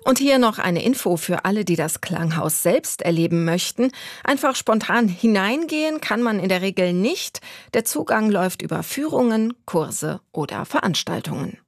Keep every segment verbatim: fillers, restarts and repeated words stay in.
Und hier noch eine Info für alle, die das Klanghaus selbst erleben möchten. Einfach spontan hineingehen kann man in der Regel nicht. Der Zugang läuft über Führungen, Kurse oder Veranstaltungen.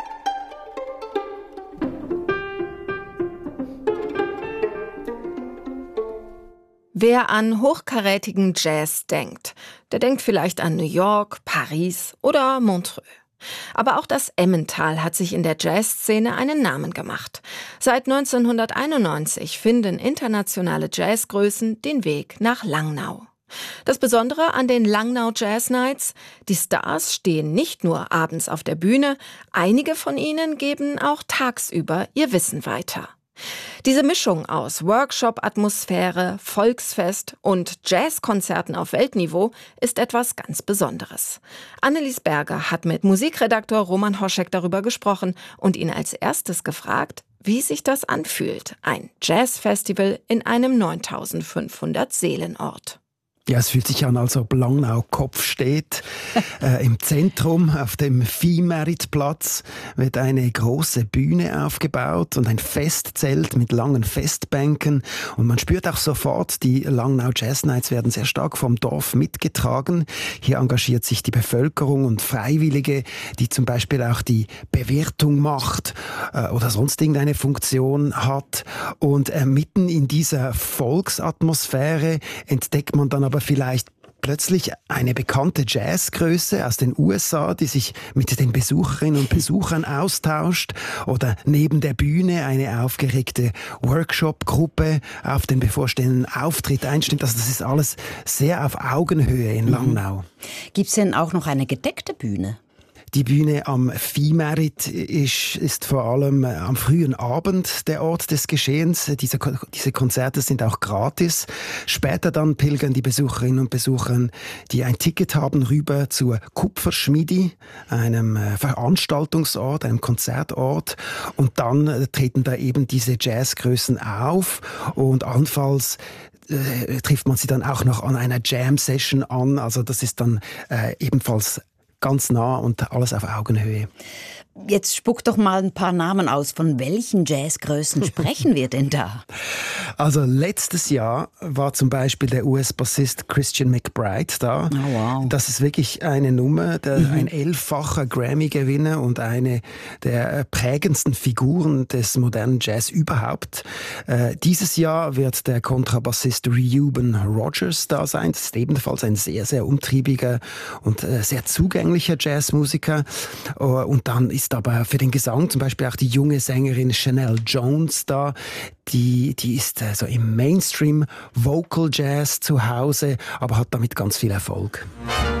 Wer an hochkarätigen Jazz denkt, der denkt vielleicht an New York, Paris oder Montreux. Aber auch das Emmental hat sich in der Jazzszene einen Namen gemacht. Seit neunzehnhunderteinundneunzig finden internationale Jazzgrößen den Weg nach Langnau. Das Besondere an den Langnau Jazz Nights: die Stars stehen nicht nur abends auf der Bühne, einige von ihnen geben auch tagsüber ihr Wissen weiter. Diese Mischung aus Workshop-Atmosphäre, Volksfest und Jazzkonzerten auf Weltniveau ist etwas ganz Besonderes. Annelies Berger hat mit Musikredaktor Roman Hoschek darüber gesprochen und ihn als erstes gefragt, wie sich das anfühlt, ein Jazzfestival in einem neuntausendfünfhundert Seelenort. Ja, es fühlt sich an, als ob Langnau Kopf steht. äh, Im Zentrum, auf dem Viehmeritplatz, wird eine große Bühne aufgebaut und ein Festzelt mit langen Festbänken. Und man spürt auch sofort, die Langnau Jazz Nights werden sehr stark vom Dorf mitgetragen. Hier engagiert sich die Bevölkerung und Freiwillige, die zum Beispiel auch die Bewertung macht äh, oder sonst irgendeine Funktion hat. Und äh, mitten in dieser Volksatmosphäre entdeckt man dann aber vielleicht plötzlich eine bekannte Jazzgröße aus den U S A, die sich mit den Besucherinnen und Besuchern austauscht, oder neben der Bühne eine aufgeregte Workshop-Gruppe auf den bevorstehenden Auftritt einstimmt. Also das ist alles sehr auf Augenhöhe in Langnau. Gibt es denn auch noch eine gedeckte Bühne? Die Bühne am Viehmerit ist, ist vor allem am frühen Abend der Ort des Geschehens. Diese, diese Konzerte sind auch gratis. Später dann pilgern die Besucherinnen und Besucher, die ein Ticket haben, rüber zur Kupferschmiedi, einem Veranstaltungsort, einem Konzertort. Und dann treten da eben diese Jazzgrößen auf und allenfalls äh, trifft man sie dann auch noch an einer Jam-Session an. Also das ist dann äh, ebenfalls ganz nah und alles auf Augenhöhe. Jetzt spuck doch mal ein paar Namen aus. Von welchen Jazzgrößen sprechen wir denn da? Also letztes Jahr war zum Beispiel der U S-Bassist Christian McBride da. Oh, wow. Das ist wirklich eine Nummer, der, mhm. ein elffacher Grammy-Gewinner und eine der prägendsten Figuren des modernen Jazz überhaupt. Äh, dieses Jahr wird der Kontrabassist Reuben Rogers da sein. Das ist ebenfalls ein sehr, sehr umtriebiger und äh, sehr zugänglicher Jazzmusiker. Uh, und dann ist ist aber für den Gesang zum Beispiel auch die junge Sängerin Chanel Jones da. Die, die ist äh, so im Mainstream Vocal Jazz zu Hause, aber hat damit ganz viel Erfolg.